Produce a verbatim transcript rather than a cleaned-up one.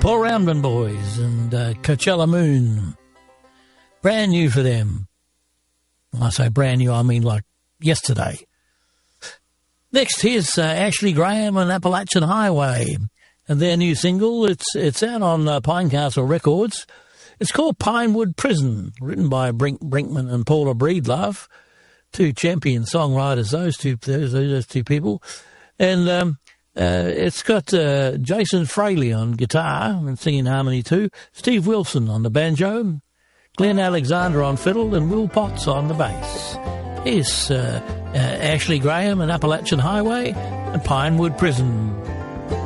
Paul Roundman Boys and uh, Coachella Moon. Brand new for them. When I say brand new, I mean like yesterday. Next, here's uh, Ashley Graham and Appalachian Highway. And their new single, it's it's out on uh, Pinecastle Records. It's called Pinewood Prison, written by Brink Brinkman and Paula Breedlove, two champion songwriters, those two those, those two people. And um, uh, it's got uh, Jason Fraley on guitar and singing harmony too, Steve Wilson on the banjo, Glenn Alexander on fiddle, and Will Potts on the bass. Here's uh, uh, Ashley Graham and Appalachian Highway and Pinewood Prison.